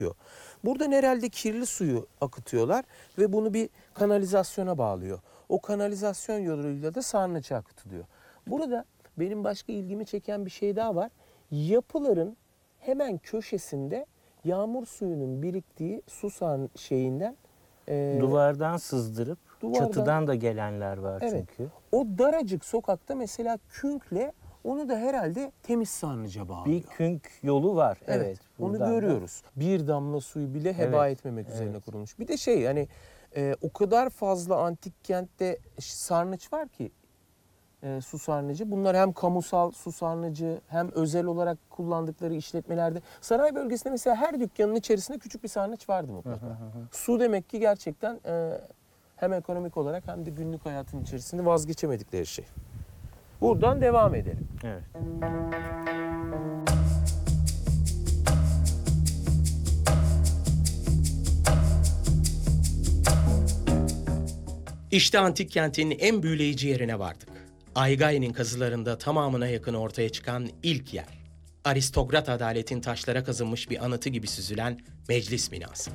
Buradan herhalde kirli suyu akıtıyorlar ve bunu bir kanalizasyona bağlıyor. O kanalizasyon yoluyla da sarnıca akıtılıyor. Burada benim başka ilgimi çeken bir şey daha var. Yapıların hemen köşesinde yağmur suyunun biriktiği su şeyinden Duvardan sızdırıp çatıdan da gelenler var evet, çünkü. o daracık sokakta mesela künkle onu da herhalde temiz sarnıca bağlıyor. Bir künk yolu var. Evet. Onu buradan da. görüyoruz. Bir damla suyu bile heba Evet, etmemek üzerine evet. kurulmuş. Bir de şey hani o kadar fazla antik kentte sarnıç var ki su sarnıcı. Bunlar hem kamusal su sarnıcı hem özel olarak kullandıkları işletmelerde. Saray bölgesinde mesela her dükkanın içerisinde küçük bir sarnıç vardı mutlaka. Su demek ki gerçekten hem ekonomik olarak hem de günlük hayatın içerisinde vazgeçemedikleri şey. Buradan devam edelim. Evet. İşte antik kentin en büyüleyici yerine vardık. Aygai'nin kazılarında tamamına yakın ortaya çıkan ilk yer. Aristokrat adaletin taşlara kazınmış bir anıtı gibi süzülen meclis binası.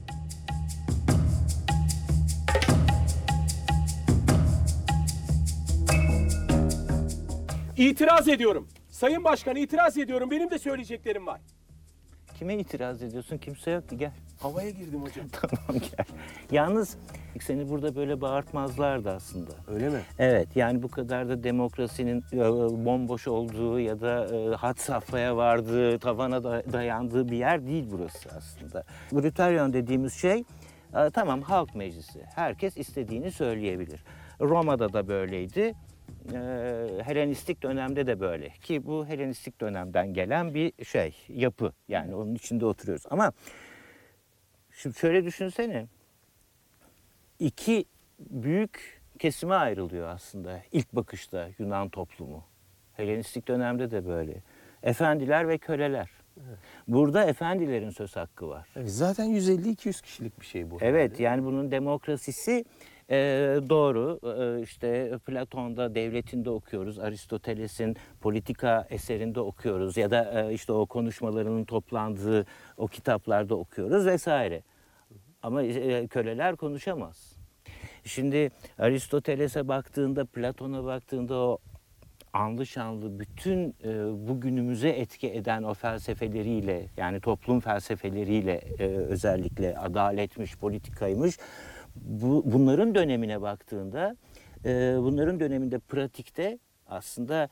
İtiraz ediyorum. Sayın Başkan itiraz ediyorum. Benim de söyleyeceklerim var. Kime itiraz ediyorsun? Kimse yok ki, gel. Havaya girdim hocam. Tamam, gel. Yalnız seni burada böyle bağırtmazlardı aslında. Öyle mi? Evet, yani bu kadar da demokrasinin bomboş olduğu ya da had safhaya vardığı, tavana dayandığı bir yer değil burası aslında. Brüteryon dediğimiz şey tamam, halk meclisi. Herkes istediğini söyleyebilir. Roma'da da böyleydi. Helenistik dönemde de böyle, ki bu Helenistik dönemden gelen bir yapı, yani onun içinde oturuyoruz. Ama şimdi şöyle düşünsene, iki büyük kesime ayrılıyor aslında ilk bakışta Yunan toplumu. Helenistik dönemde de böyle. Efendiler ve köleler. Evet. Burada efendilerin söz hakkı var. Evet, zaten 150-200 kişilik bir şey bu. Evet, herhalde. yani bunun demokrasisi doğru. İşte Platon'da Devletinde okuyoruz, Aristoteles'in Politika eserinde okuyoruz ya da işte o konuşmalarının toplandığı o kitaplarda okuyoruz vesaire. Ama köleler konuşamaz. Şimdi Aristoteles'e baktığında, Platon'a baktığında o anlı şanlı bütün bugünümüze etki eden o felsefeleriyle, yani toplum felsefeleriyle, özellikle adaletmiş, politikaymış, bunların dönemine baktığında, bunların döneminde pratikte aslında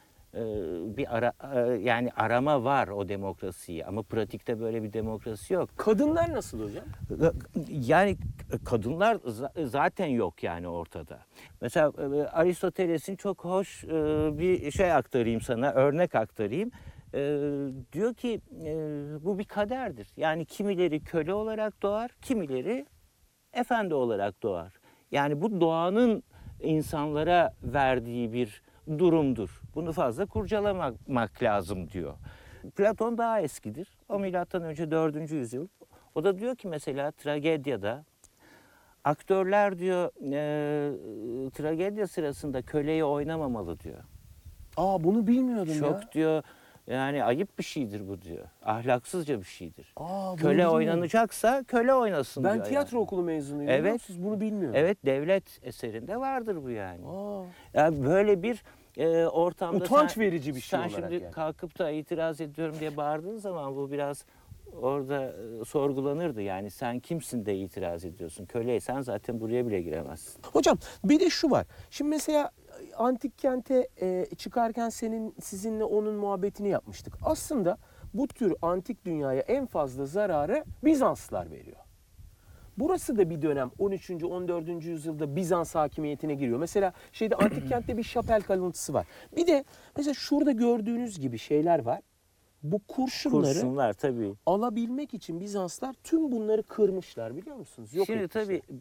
yani arama var o demokrasiyi, ama pratikte böyle bir demokrasi yok. Kadınlar nasıl hocam? Yani kadınlar zaten yok yani ortada. Mesela Aristoteles'in çok hoş bir şey aktarayım sana, örnek aktarayım. Diyor ki bu bir kaderdir. Yani kimileri köle olarak doğar, kimileri efendi olarak doğar. Yani bu doğanın insanlara verdiği bir durumdur. Bunu fazla kurcalamak lazım diyor. Platon daha eskidir. O milattan önce 4. yüzyıl. O da diyor ki mesela tragedyada aktörler diyor tragedya sırasında köleyi oynamamalı diyor. Aa, bunu bilmiyordum ya. Çok diyor, yani ayıp bir şeydir bu diyor. Ahlaksızca bir şeydir. Aa, bunu Köle bilmiyordum. oynanacaksa köle oynasın Ben diyor. tiyatro yani. okulu mezunuyum. Evet. Siz bunu bilmiyordum. Evet, devlet eserinde vardır bu yani. Aa. Yani böyle bir ortamda Utanç verici bir şey sen olarak şimdi yani. kalkıp da itiraz ediyorum diye bağırdığın zaman bu biraz orada sorgulanırdı. Yani sen kimsin de itiraz ediyorsun? Köleysen zaten buraya bile giremezsin. Hocam bir de şu var. Şimdi mesela antik kente çıkarken sizinle onun muhabbetini yapmıştık. Aslında bu tür antik dünyaya en fazla zararı Bizanslılar veriyor. Burası da bir dönem 13. 14. yüzyılda Bizans hakimiyetine giriyor. Mesela antik kentte bir şapel kalıntısı var. Bir de mesela şurada gördüğünüz gibi şeyler var. Bu kurşunlar tabii. alabilmek için Bizanslar tüm bunları kırmışlar, biliyor musunuz? Yok Şimdi etmişler. tabii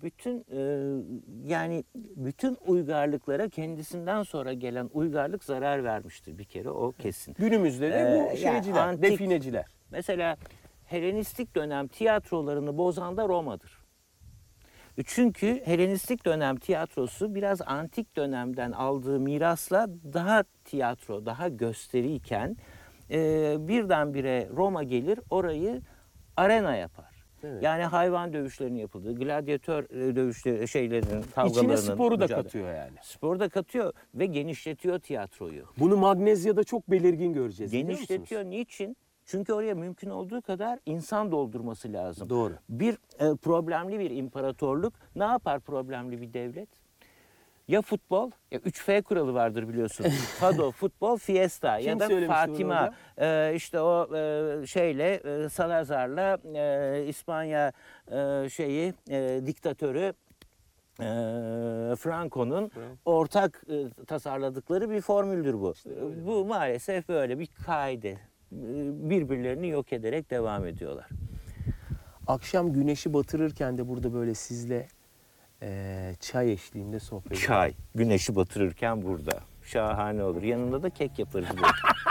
yani bütün uygarlıklara kendisinden sonra gelen uygarlık zarar vermiştir bir kere, o kesin. Günümüzde de bu Yani şeyciler, defineciler. Mesela Helenistik dönem tiyatrolarını bozan da Roma'dır. Çünkü Helenistik dönem tiyatrosu biraz antik dönemden aldığı mirasla daha tiyatro, daha gösteriyken birdenbire Roma gelir, orayı arena yapar. Evet. Yani hayvan dövüşlerinin yapıldığı, gladyatör dövüşleri şeylerin, kavgalarının. İçine sporu da mücadele- katıyor yani. Sporu da katıyor ve genişletiyor tiyatroyu. Bunu Magnezya'da çok belirgin göreceğiz. biliyor musunuz? Genişletiyor. Niçin? Çünkü oraya mümkün olduğu kadar insan doldurması lazım. Doğru. Bir problemli bir imparatorluk ne yapar problemli bir devlet? Ya futbol, ya 3F kuralı vardır biliyorsun. Fado, futbol, fiesta Kim ya da söylemişti bunu Fatima. İşte o şeyle Salazar'la İspanya diktatörü Franco'nun ortak tasarladıkları bir formüldür bu. Bu maalesef böyle bir kaide. Birbirlerini yok ederek devam ediyorlar. Akşam güneşi batırırken de burada böyle sizle çay eşliğinde sohbet Çay, güneşi batırırken burada. Şahane olur. Yanında da kek yaparız. Böyle.